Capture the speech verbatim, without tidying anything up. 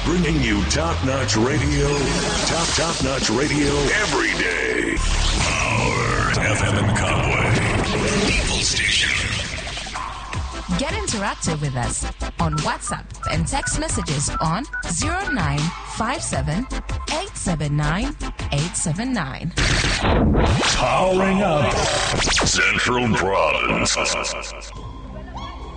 Bringing you top-notch radio, top, top-notch radio every day. Power F M and Conway. People Station. Get interactive with us on WhatsApp and text messages on zero nine five seven, eight seven nine, eight seven nine. Powering up Central Province.